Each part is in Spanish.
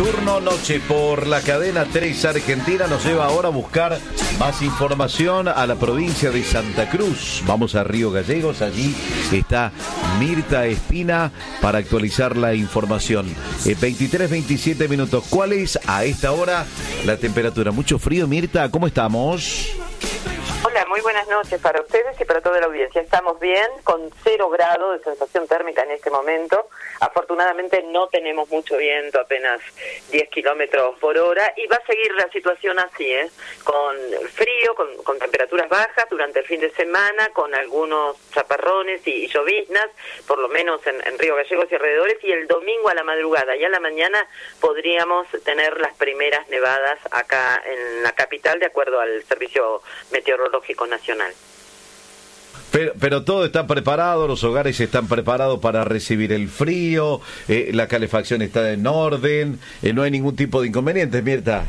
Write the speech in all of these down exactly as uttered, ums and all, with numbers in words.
Turno noche por la cadena tres Argentina nos lleva ahora a buscar más información a la provincia de Santa Cruz. Vamos a Río Gallegos, allí está Mirta Espina para actualizar la información. Eh, veintitrés, veintisiete minutos. ¿Cuál es a esta hora la temperatura? ¿Mucho frío, Mirta? ¿Cómo estamos? Hola, muy buenas noches para ustedes y para toda la audiencia. Estamos bien, con cero grado de sensación térmica en este momento. Afortunadamente no tenemos mucho viento, apenas diez kilómetros por hora, y va a seguir la situación así, ¿eh? Con frío, con, con temperaturas bajas durante el fin de semana, con algunos chaparrones y, y lloviznas, por lo menos en, en Río Gallegos y alrededores, y el domingo a la madrugada y a la mañana podríamos tener las primeras nevadas acá en la capital, de acuerdo al Servicio Meteorológico Nacional. Pero, pero todo está preparado, los hogares están preparados para recibir el frío, eh, la calefacción está en orden, eh, no hay ningún tipo de inconvenientes, Mirta.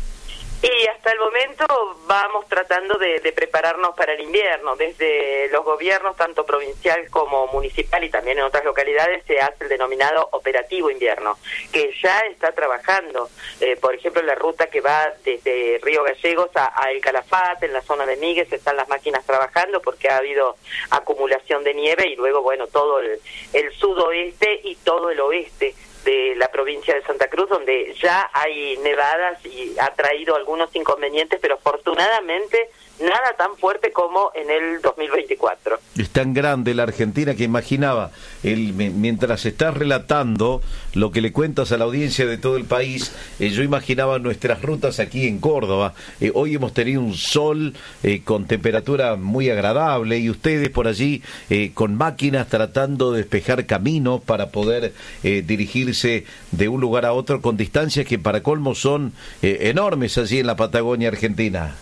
Y hasta el momento vamos tratando de, de prepararnos para el invierno. Desde los gobiernos, tanto provincial como municipal y también en otras localidades, se hace el denominado operativo invierno, que ya está trabajando. Eh, por ejemplo, la ruta que va desde Río Gallegos a, a El Calafate, en la zona de Míguez, están las máquinas trabajando porque ha habido acumulación de nieve, y luego, bueno, todo el, el sudoeste y todo el oeste de la provincia de Santa Cruz, donde ya hay nevadas y ha traído algunos inconvenientes, pero afortunadamente nada tan fuerte como en el dos mil veinticuatro. Es tan grande la Argentina que imaginaba, el, mientras estás relatando lo que le cuentas a la audiencia de todo el país, eh, yo imaginaba nuestras rutas aquí en Córdoba. Eh, hoy hemos tenido un sol eh, con temperatura muy agradable, y ustedes por allí eh, con máquinas tratando de despejar caminos para poder eh, dirigirse de un lugar a otro con distancias que para colmo son eh, enormes allí en la Patagonia Argentina.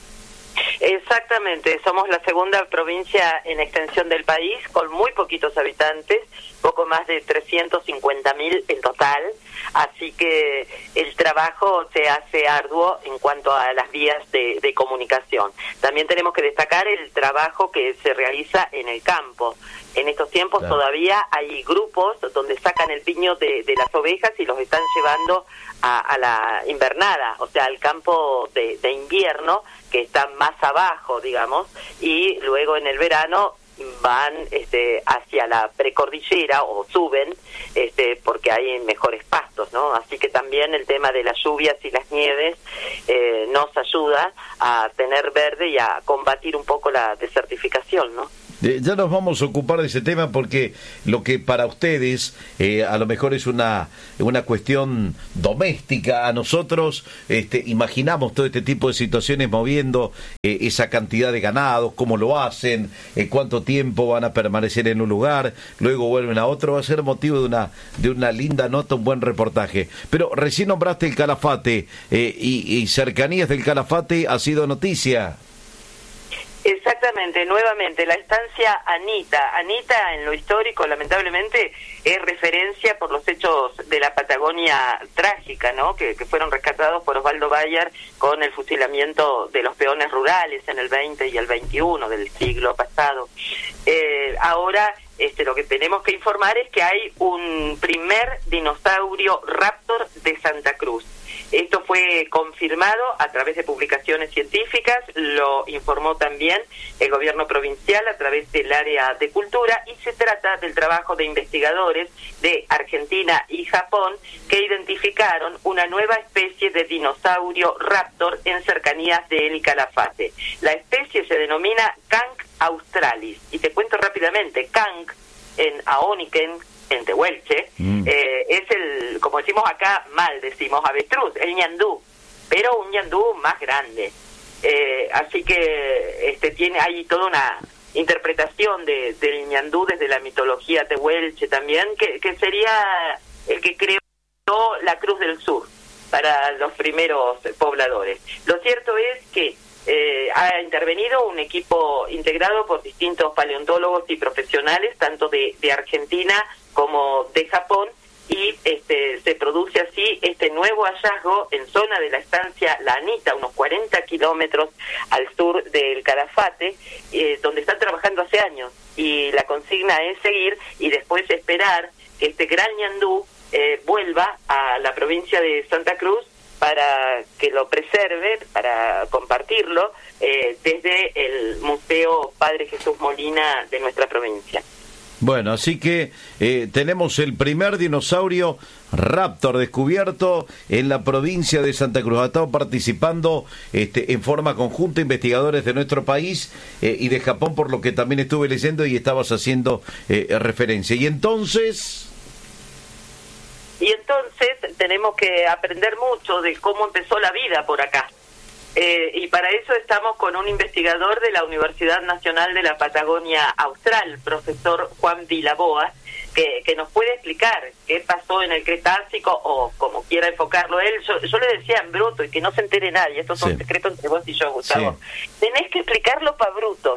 Exactamente, somos la segunda provincia en extensión del país, con muy poquitos habitantes, poco más de trescientos cincuenta mil en total, así que el trabajo se hace arduo en cuanto a las vías de, de comunicación. También tenemos que destacar el trabajo que se realiza en el campo. En estos tiempos claro. Todavía hay grupos donde sacan el piño de, de las ovejas y los están llevando a, a la invernada, o sea, al campo de, de invierno, que está más abajo, digamos, y luego en el verano van este, hacia la precordillera o suben este, porque hay mejores pastos, ¿no? Así que también el tema de las lluvias y las nieves eh, nos ayuda a tener verde y a combatir un poco la desertificación, ¿no? Eh, ya nos vamos a ocupar de ese tema, porque lo que para ustedes eh, a lo mejor es una una cuestión doméstica, a nosotros este, imaginamos todo este tipo de situaciones moviendo eh, esa cantidad de ganados, cómo lo hacen, eh, cuánto tiempo van a permanecer en un lugar, luego vuelven a otro. Va a ser motivo de una de una linda nota, un buen reportaje. Pero recién nombraste el Calafate eh, y, y cercanías del Calafate ha sido noticia. Exactamente, nuevamente, la estancia Anita. Anita, en lo histórico, lamentablemente, es referencia por los hechos de la Patagonia trágica, ¿no? Que, que fueron rescatados por Osvaldo Bayer con el fusilamiento de los peones rurales en el veinte y el veintiuno del siglo pasado. Eh, ahora, este, lo que tenemos que informar es que hay un primer dinosaurio raptor de Santa Cruz. Esto fue confirmado a través de publicaciones científicas, lo informó también el gobierno provincial a través del área de cultura, y se trata del trabajo de investigadores de Argentina y Japón que identificaron una nueva especie de dinosaurio raptor en cercanías de El Calafate. La especie se denomina Canc australis, y te cuento rápidamente. Canc en Aoniken, en Tehuelche, mm. eh, es el, como decimos acá, mal decimos avestruz, el ñandú, pero un ñandú más grande. Eh, así que este tiene ahí toda una interpretación de, del ñandú desde la mitología tehuelche también, que, que sería el que creó la Cruz del Sur para los primeros pobladores. Lo cierto es que Eh, ha intervenido un equipo integrado por distintos paleontólogos y profesionales, tanto de, de Argentina como de Japón, y este, se produce así este nuevo hallazgo en zona de la estancia La Anita, unos cuarenta kilómetros al sur del Calafate, eh, donde están trabajando hace años, y la consigna es seguir y después esperar que este gran ñandú eh, vuelva a la provincia de Santa Cruz para que lo preserven, para compartirlo eh, desde el Museo Padre Jesús Molina de nuestra provincia. Bueno, así que eh, tenemos el primer dinosaurio Raptor descubierto en la provincia de Santa Cruz. Ha estado participando este, en forma conjunta investigadores de nuestro país eh, y de Japón, por lo que también estuve leyendo y estabas haciendo eh, referencia. Y entonces... Y entonces tenemos que aprender mucho de cómo empezó la vida por acá. Eh, y para eso estamos con un investigador de la Universidad Nacional de la Patagonia Austral, profesor Juan Vilaboa, que, que nos puede explicar qué pasó en el Cretácico, o como quiera enfocarlo él. Yo, yo le decía en bruto, y que no se entere nadie, estos son sí. secretos entre vos y yo, Gustavo. Sí. Tenés que explicarlo para brutos.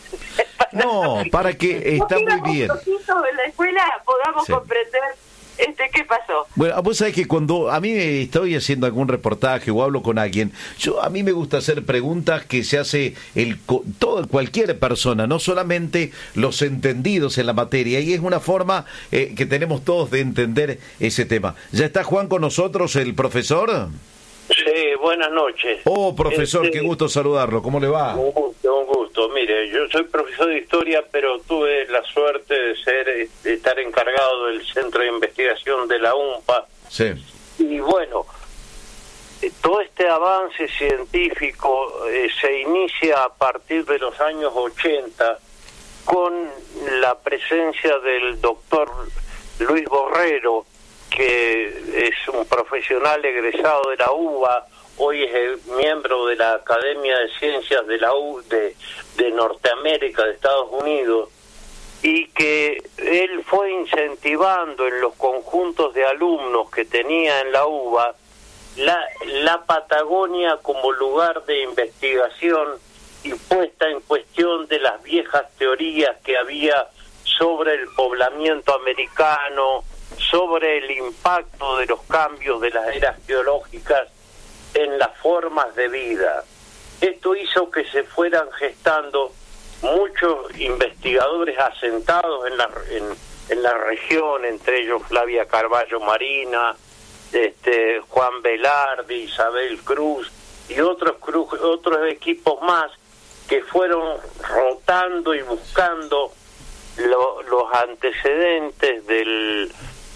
No, para que está muy bien. En la escuela podamos sí. comprender Este, ¿qué pasó? Bueno, vos sabés que cuando a mí estoy haciendo algún reportaje o hablo con alguien, yo a mí me gusta hacer preguntas que se hace el todo cualquier persona, no solamente los entendidos en la materia, y es una forma eh, que tenemos todos de entender ese tema. ¿Ya está Juan con nosotros, el profesor? Sí, buenas noches. Oh, profesor, este, qué gusto saludarlo. ¿Cómo le va? Un gusto, un gusto. Mire, yo soy profesor de historia, pero tuve la suerte de ser, de estar encargado del Centro de Investigación de la U M P A. Sí. Y bueno, todo este avance científico eh, se inicia a partir de los años ochenta con la presencia del doctor Luis Borrero, que es un profesional egresado de la U B A, hoy es el miembro de la Academia de Ciencias de la U de, de Norteamérica, de Estados Unidos, y que él fue incentivando en los conjuntos de alumnos que tenía en la U B A la, la Patagonia como lugar de investigación y puesta en cuestión de las viejas teorías que había sobre el poblamiento americano, sobre el impacto de los cambios de las eras geológicas en las formas de vida. Esto hizo que se fueran gestando muchos investigadores asentados en la, en, en la región, entre ellos Flavia Carballo Marina, este, Juan Velarde, Isabel Cruz y otros, cruz, otros equipos más que fueron rotando y buscando lo, los antecedentes del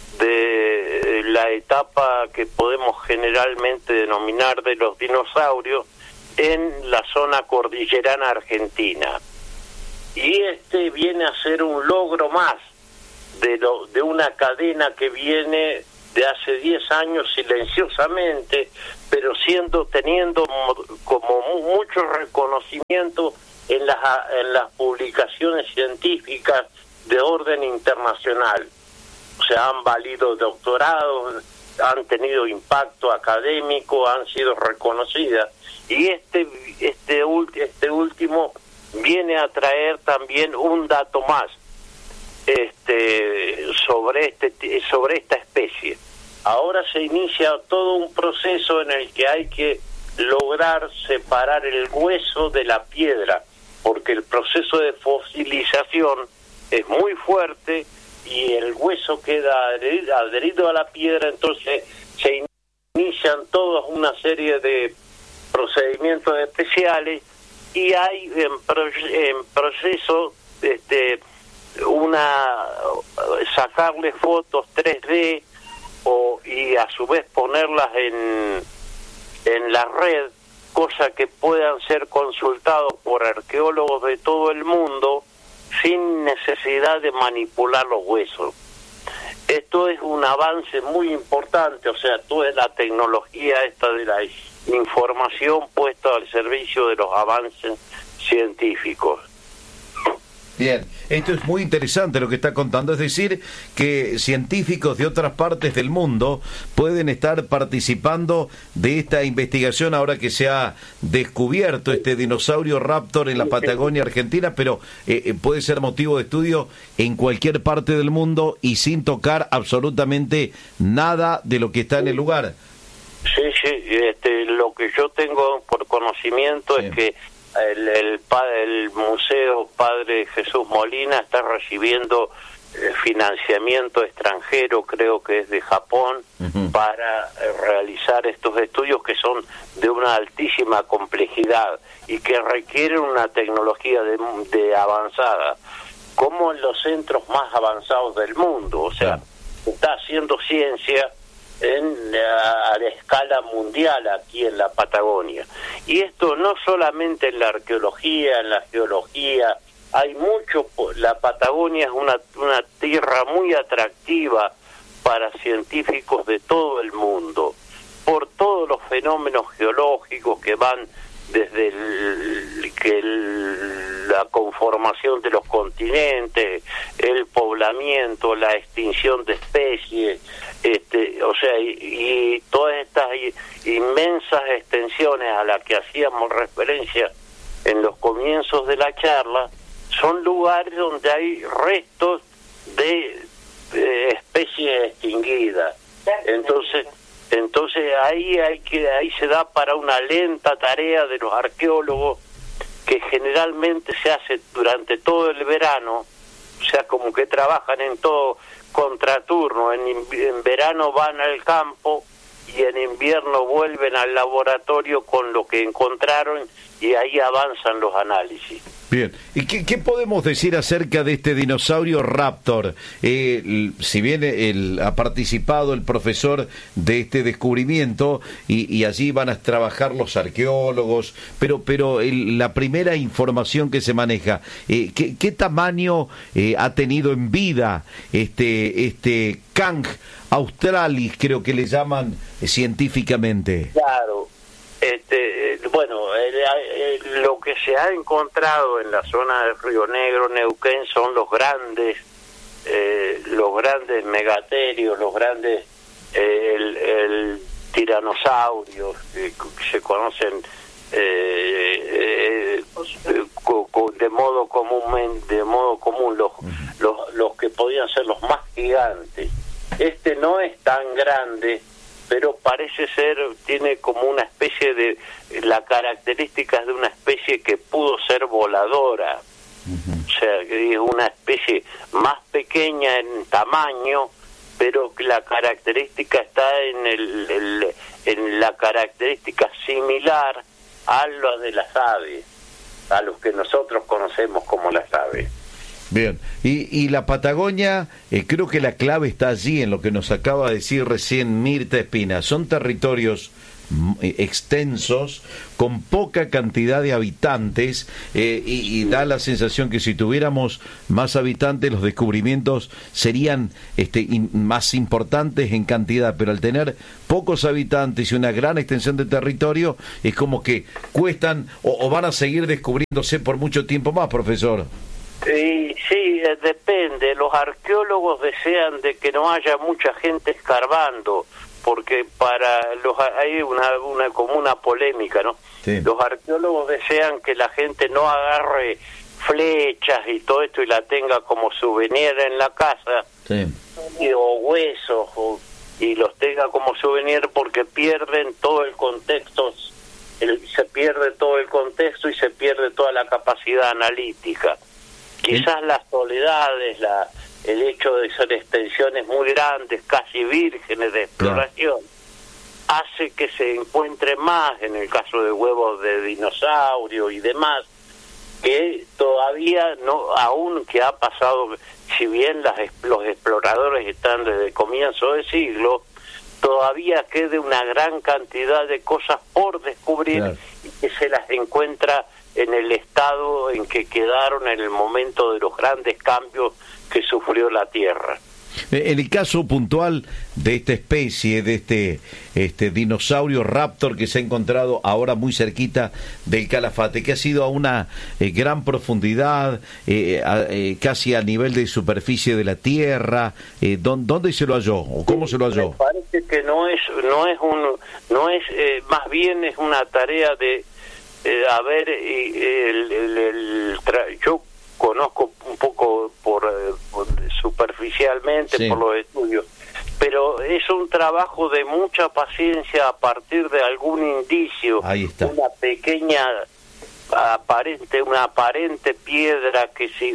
de la etapa que podemos generalmente denominar de los dinosaurios en la zona cordillerana argentina. Y este viene a ser un logro más de, lo, de una cadena que viene de hace diez años silenciosamente, pero siendo teniendo como mucho reconocimiento en las, en las publicaciones científicas de orden internacional. Se han valido doctorados, han tenido impacto académico, han sido reconocidas, y este este este último viene a traer también un dato más este sobre este sobre esta especie. Ahora se inicia todo un proceso en el que hay que lograr separar el hueso de la piedra, porque el proceso de fosilización es muy fuerte y el hueso queda adherido, adherido a la piedra. Entonces se inician toda una serie de procedimientos especiales y hay en, pro, en proceso este una sacarle fotos tres D o y a su vez ponerlas en en la red, cosa que puedan ser consultados por arqueólogos de todo el mundo sin necesidad de manipular los huesos. Esto es un avance muy importante, o sea, toda la tecnología esta de la información puesta al servicio de los avances científicos. Bien, esto es muy interesante lo que está contando, es decir, que científicos de otras partes del mundo pueden estar participando de esta investigación ahora que se ha descubierto este dinosaurio Raptor en la Patagonia Argentina, pero eh, puede ser motivo de estudio en cualquier parte del mundo y sin tocar absolutamente nada de lo que está en el lugar. Sí, sí, este, lo que yo tengo por conocimiento sí. es que El, el, el Museo Padre Jesús Molina está recibiendo financiamiento extranjero, creo que es de Japón, uh-huh. para eh, realizar estos estudios que son de una altísima complejidad y que requieren una tecnología de, de avanzada, como en los centros más avanzados del mundo. O sea, uh-huh. está haciendo ciencia en a, a la escala mundial aquí en la Patagonia. Y esto no solamente en la arqueología, en la geología. Hay mucho, la Patagonia es una, una tierra muy atractiva para científicos de todo el mundo, por todos los fenómenos geológicos que van desde el, que el, la conformación de los continentes, el poblamiento, la extinción de especies, este, o sea, y, y todas estas inmensas extensiones a las que hacíamos referencia en los comienzos de la charla, son lugares donde hay restos de, de especies extinguidas. Entonces, entonces ahí hay que ahí se da para una lenta tarea de los arqueólogos, que generalmente se hace durante todo el verano, o sea, como que trabajan en todo contraturno. En, en verano van al campo y en invierno vuelven al laboratorio con lo que encontraron, y ahí avanzan los análisis. Bien, ¿y qué, qué podemos decir acerca de este dinosaurio Raptor? Eh, si bien el, ha participado el profesor de este descubrimiento, y, y allí van a trabajar los arqueólogos, pero pero el, la primera información que se maneja, eh, ¿qué, qué tamaño eh, ha tenido en vida este este Kang australis, creo que le llaman eh, científicamente? Claro. Este, bueno, el, el, lo que se ha encontrado en la zona del Río Negro, Neuquén, son los grandes, eh, los grandes megaterios, los grandes, eh, el, el tiranosaurio, eh, que se conocen eh, eh, co, co, de modo común, de modo común los, los, los que podían ser los más gigantes. Este no es tan grande, pero parece ser, tiene como una especie de, las características de una especie que pudo ser voladora. Uh-huh. O sea, que es una especie más pequeña en tamaño, pero que la característica está en el, el en la característica similar a la de las aves, a los que nosotros conocemos como las aves. Bien, y, y la Patagonia, eh, creo que la clave está allí, en lo que nos acaba de decir recién Mirta Espina. Son territorios extensos, con poca cantidad de habitantes, eh, y, y da la sensación que si tuviéramos más habitantes, los descubrimientos serían este, in, más importantes en cantidad, pero al tener pocos habitantes y una gran extensión de territorio, es como que cuestan o, o van a seguir descubriéndose por mucho tiempo más, profesor. Y sí, eh, depende. Los arqueólogos desean de que no haya mucha gente escarbando, porque para los hay una, una como una polémica, ¿no? Sí. Los arqueólogos desean que la gente no agarre flechas y todo esto y la tenga como souvenir en la casa, sí. y, o huesos, o, y los tenga como souvenir, porque pierden todo el contexto, el, se pierde todo el contexto y se pierde toda la capacidad analítica. Quizás las soledades, la, el hecho de ser extensiones muy grandes, casi vírgenes de exploración, claro. hace que se encuentre más, en el caso de huevos de dinosaurio y demás, que todavía no, aún que ha pasado, si bien las, los exploradores están desde el comienzo del siglo, todavía quede una gran cantidad de cosas por descubrir, claro. y que se las encuentra en el estado en que quedaron en el momento de los grandes cambios que sufrió la Tierra. En el caso puntual de esta especie, de este este dinosaurio Raptor que se ha encontrado ahora muy cerquita del Calafate, que ha sido a una eh, gran profundidad, eh, a, eh, casi a nivel de superficie de la Tierra, eh, ¿dónde se lo halló o cómo se lo halló? Me parece que no es no es un no es eh, más bien es una tarea de eh, a ver eh, el, el, el tra yo conozco un poco por, eh, por superficialmente, sí. por los estudios, pero es un trabajo de mucha paciencia a partir de algún indicio. Ahí está. Una pequeña aparente una aparente piedra que si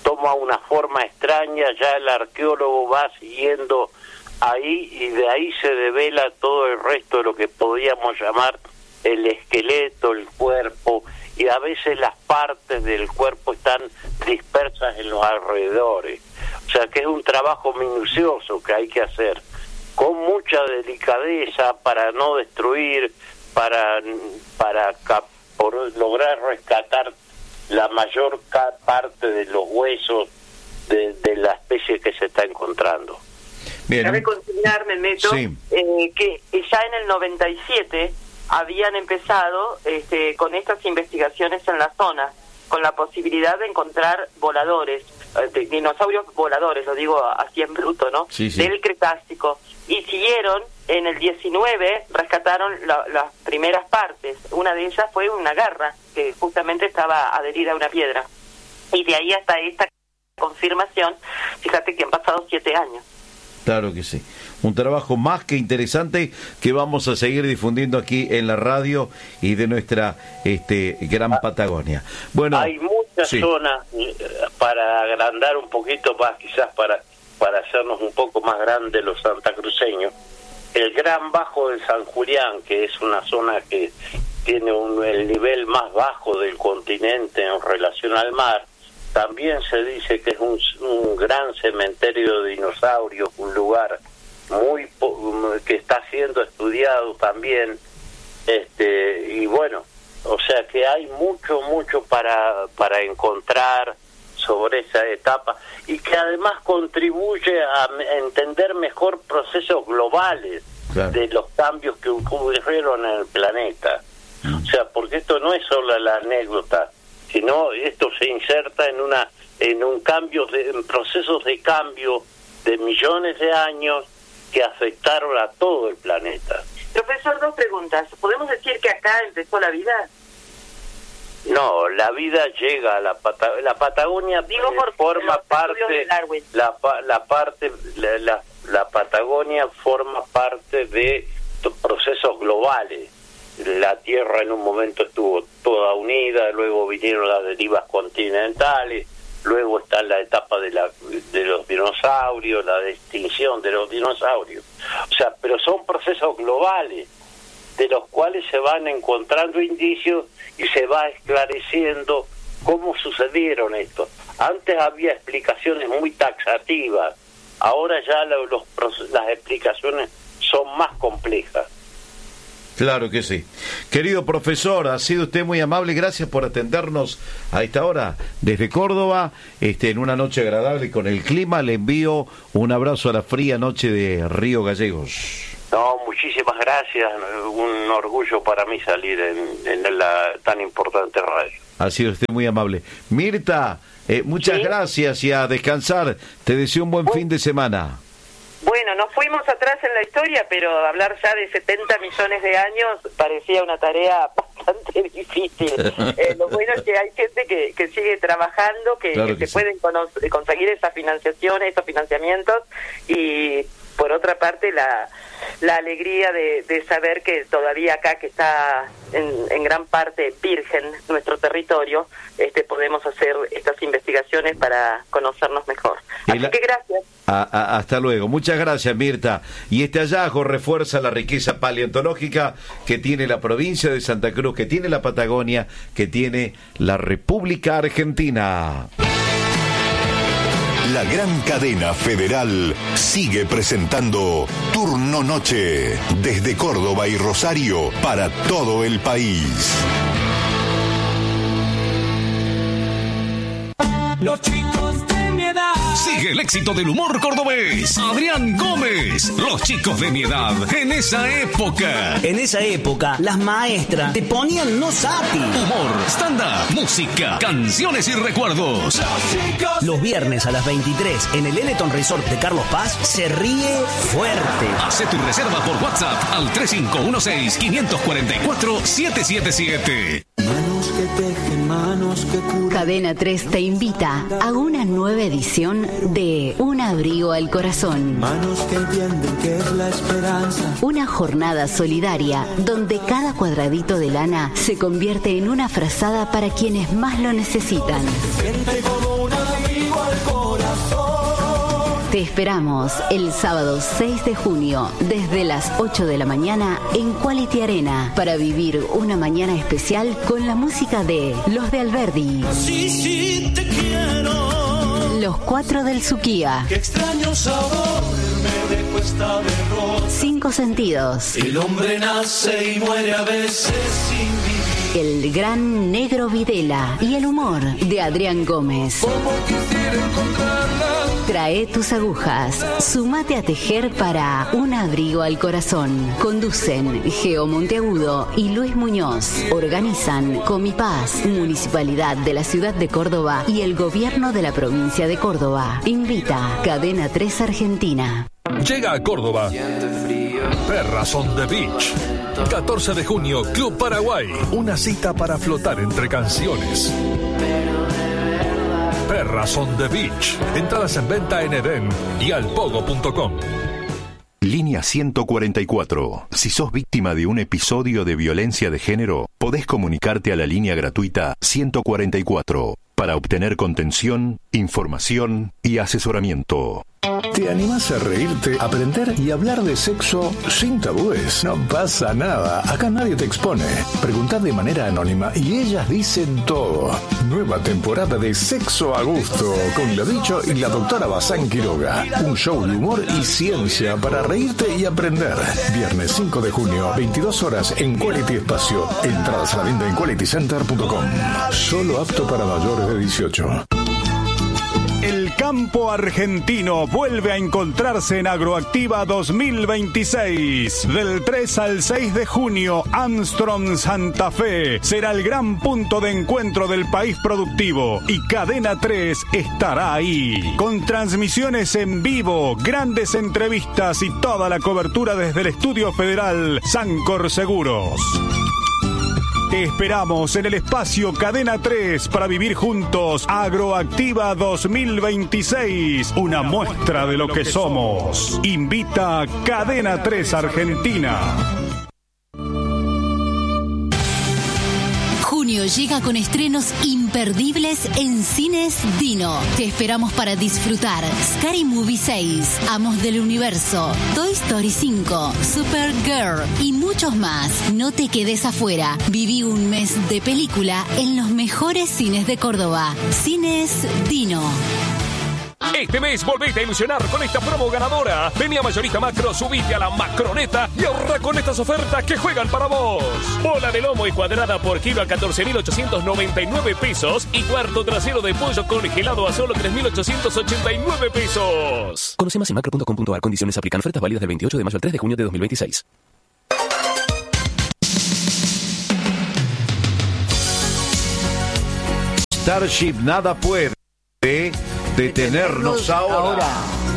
toma una forma extraña, ya el arqueólogo va siguiendo ahí y de ahí se devela todo el resto de lo que podríamos llamar el esqueleto, el cuerpo, y a veces las partes del cuerpo están dispersas en los alrededores. O sea que es un trabajo minucioso que hay que hacer con mucha delicadeza para no destruir, para para cap- por lograr rescatar la mayor ca- parte de los huesos de, de la especie que se está encontrando. Bien. Cabe consignar, Meto, sí. eh, que ya en el noventa y siete habían empezado este, con estas investigaciones en la zona, con la posibilidad de encontrar voladores, de dinosaurios voladores, lo digo así en bruto, ¿no? Sí, sí. Del Cretácico. Y siguieron, en el diecinueve, rescataron la, las primeras partes. Una de ellas fue una garra, que justamente estaba adherida a una piedra. Y de ahí hasta esta confirmación, fíjate que han pasado siete años. Claro que sí. Un trabajo más que interesante que vamos a seguir difundiendo aquí en la radio y de nuestra este gran Patagonia. Bueno, hay muchas sí. zonas para agrandar un poquito más, quizás para para hacernos un poco más grandes los santacruceños. El Gran Bajo de San Julián, que es una zona que tiene un, el nivel más bajo del continente en relación al mar. También se dice que es un, un gran cementerio de dinosaurios, un lugar muy que está siendo estudiado también, este y bueno, o sea que hay mucho mucho para para encontrar sobre esa etapa y que además contribuye a entender mejor procesos globales, claro, de los cambios que ocurrieron en el planeta. O sea, porque esto no es solo la anécdota, sino esto se inserta en una en un cambio de, en procesos de cambio de millones de años que afectaron a todo el planeta. Profesor, dos preguntas. ¿Podemos decir que acá empezó la vida? No, la vida llega a la Patagonia. La Patagonia Digo por forma parte la la parte la, la, la Patagonia forma parte de procesos globales. La Tierra en un momento estuvo toda unida, luego vinieron las derivas continentales, luego está la etapa de la de los dinosaurios, la extinción de los dinosaurios. O sea, pero son procesos globales de los cuales se van encontrando indicios y se va esclareciendo cómo sucedieron esto. Antes había explicaciones muy taxativas, ahora ya los, los, las explicaciones son más complejas. Claro que sí. Querido profesor, ha sido usted muy amable, gracias por atendernos a esta hora desde Córdoba, este, en una noche agradable con el clima. Le envío un abrazo a la fría noche de Río Gallegos. No, muchísimas gracias, un orgullo para mí salir en, en la tan importante radio. Ha sido usted muy amable. Mirta, eh, muchas ¿Sí? gracias y a descansar. Te deseo un buen fin de semana. Bueno, nos fuimos atrás en la historia, pero hablar ya de setenta millones de años parecía una tarea bastante difícil. Eh, lo bueno es que hay gente que, que sigue trabajando, que, claro que, que se sí. pueden cono- conseguir esas financiaciones, esos financiamientos, y por otra parte la la alegría de, de saber que todavía acá, que está en, en gran parte virgen nuestro territorio, este podemos hacer estas investigaciones para conocernos mejor. Así la... que gracias. A, a, hasta luego. Muchas gracias, Mirta. Y este hallazgo refuerza la riqueza paleontológica que tiene la provincia de Santa Cruz, que tiene la Patagonia, que tiene la República Argentina. La gran cadena federal sigue presentando Turno Noche desde Córdoba y Rosario para todo el país. Los chicos de mi edad. Sigue el éxito del humor cordobés. Adrián Gómez. Los chicos de mi edad. En esa época. En esa época, las maestras te ponían no sati. Humor, stand-up, música, canciones y recuerdos. Los, chicos Los viernes a las veintitrés en el Eleton Resort de Carlos Paz se ríe fuerte. Hacé tu reserva por WhatsApp al tres cinco uno seis, cinco cuatro cuatro, siete siete siete. Manos que tejen, manos que curan. Cadena tres te invita a una nueva edición de Un abrigo al corazón. Manos que entienden que es la esperanza. Una jornada solidaria donde cada cuadradito de lana se convierte en una frazada para quienes más lo necesitan. Siente como un amigo Te esperamos el sábado seis de junio desde las ocho de la mañana en Quality Arena para vivir una mañana especial con la música de Los de Alberdi. Sí, sí, te quiero. Los Cuatro del Suquía. Qué extraño sabor me dejó esta derrota. Cinco Sentidos. El hombre nace y muere a veces sin vivir. El gran Negro Videla y el humor de Adrián Gómez. Como quisiera encontrarla. Trae tus agujas, sumate a tejer para Un Abrigo al Corazón. Conducen Geo Monteagudo y Luis Muñoz. Organizan Comipaz, Municipalidad de la Ciudad de Córdoba y el Gobierno de la Provincia de Córdoba. Invita Cadena tres Argentina. Llega a Córdoba Perras on the Beach. catorce de junio, Club Paraguay. Una cita para flotar entre canciones. Perras on the Beach. Entradas en venta en Edén y alpogo punto com. Línea ciento cuarenta y cuatro. Si sos víctima de un episodio de violencia de género, podés comunicarte a la línea gratuita ciento cuarenta y cuatro para obtener contención, información y asesoramiento. ¿Te animás a reírte, aprender y hablar de sexo sin tabúes? No pasa nada, acá nadie te expone. Preguntad de manera anónima y ellas dicen todo. Nueva temporada de Sexo a Gusto con Lo Dicho y la doctora Bazán Quiroga. Un show de humor y ciencia para reírte y aprender. Viernes cinco de junio, veintidós horas en Quality Espacio. Entradas a la venta en quality center punto com. Solo apto para mayores de dieciocho. El campo argentino vuelve a encontrarse en Agroactiva dos mil veintiséis. Del tres al seis de junio, Armstrong Santa Fe será el gran punto de encuentro del país productivo y Cadena tres estará ahí. Con transmisiones en vivo, grandes entrevistas y toda la cobertura desde el Estudio Federal Sancor Seguros. Te esperamos en el espacio Cadena tres para vivir juntos Agroactiva dos mil veintiséis, una muestra de lo que somos. Invita Cadena tres Argentina. Junio llega con estrenos imperdibles en Cines Dino. Te esperamos para disfrutar Scary Movie seis, Amos del Universo, Toy Story cinco, Supergirl y muchos más. No te quedes afuera. Viví un mes de película en los mejores cines de Córdoba. Cines Dino. Este mes volvete a ilusionar con esta promo ganadora. Vení a Mayorista Macro, subite a la Macroneta y ahorra con estas ofertas que juegan para vos. Bola de lomo y cuadrada por kilo a catorce mil ochocientos noventa y nueve pesos y cuarto trasero de pollo congelado a solo tres mil ochocientos ochenta y nueve pesos. Conoce más en macro punto com punto a r. Condiciones aplican. Ofertas válidas del veintiocho de mayo al tres de junio de dos mil veintiséis. Starship nada puede detenernos ahora. ahora.